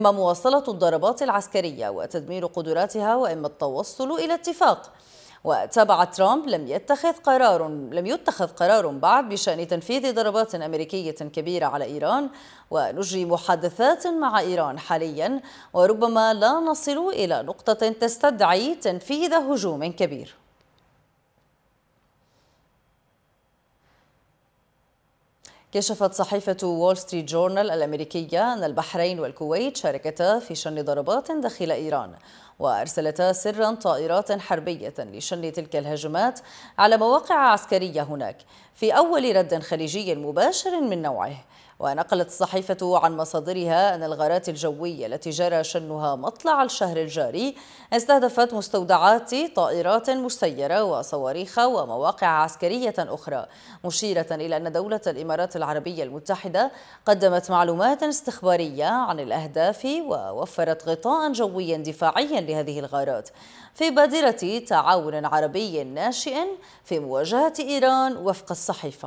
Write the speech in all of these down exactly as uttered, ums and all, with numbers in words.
إما مواصلة الضربات العسكرية وتدمير قدراتها، وإما التوصل إلى اتفاق. وتابع ترامب لم يتخذ قرار لم يتخذ قرار بعد بشأن تنفيذ ضربات أمريكية كبيرة على إيران، ونجري محادثات مع إيران حاليا، وربما لا نصل إلى نقطة تستدعي تنفيذ هجوم كبير. كشفت صحيفة وول ستريت جورنال الأمريكية أن البحرين والكويت شاركتا في شن ضربات داخل إيران، وأرسلتا سرا طائرات حربية لشن تلك الهجمات على مواقع عسكرية هناك في أول رد خليجي مباشر من نوعه. ونقلت الصحيفة عن مصادرها أن الغارات الجوية التي جرى شنها مطلع الشهر الجاري استهدفت مستودعات طائرات مسيرة وصواريخ ومواقع عسكرية أخرى، مشيرة إلى أن دولة الإمارات العربية المتحدة قدمت معلومات استخبارية عن الأهداف ووفرت غطاء جويا دفاعيا لهذه الغارات في بادرة تعاون عربي ناشئ في مواجهة إيران وفق الصحيفة.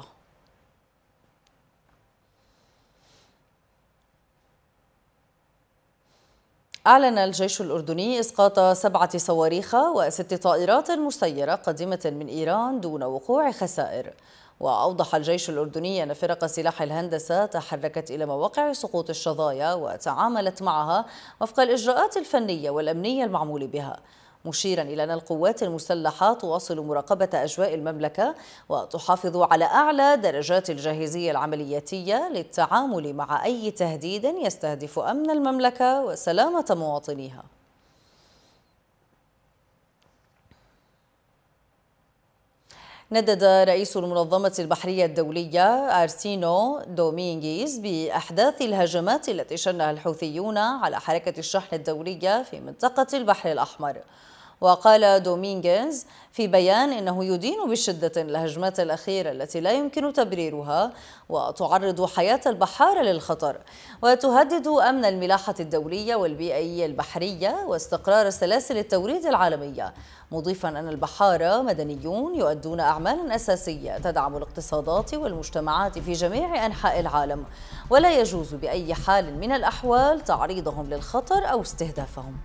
أعلن الجيش الأردني إسقاط سبعة صواريخ وست طائرات مسيرة قادمة من إيران دون وقوع خسائر. وأوضح الجيش الأردني أن فرق سلاح الهندسة تحركت إلى مواقع سقوط الشظايا وتعاملت معها وفق الإجراءات الفنية والأمنية المعمول بها، مشيرا إلى أن القوات المسلحة تواصل مراقبة أجواء المملكة وتحافظ على أعلى درجات الجاهزية العملياتية للتعامل مع أي تهديد يستهدف أمن المملكة وسلامة مواطنيها. ندد رئيس المنظمة البحرية الدولية أرسينو دومينغيز بأحداث الهجمات التي شنها الحوثيون على حركة الشحن الدولية في منطقة البحر الأحمر. وقال دومينغيز في بيان إنه يدين بشدة الهجمات الأخيرة التي لا يمكن تبريرها وتعرض حياة البحار للخطر وتهدد أمن الملاحة الدولية والبيئية البحرية واستقرار سلاسل التوريد العالمية، مضيفا أن البحارة مدنيون يؤدون أعمالا أساسية تدعم الاقتصادات والمجتمعات في جميع أنحاء العالم، ولا يجوز بأي حال من الأحوال تعريضهم للخطر أو استهدافهم.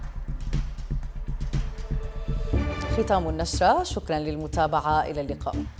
ختام النشرة، شكرا للمتابعة، إلى اللقاء.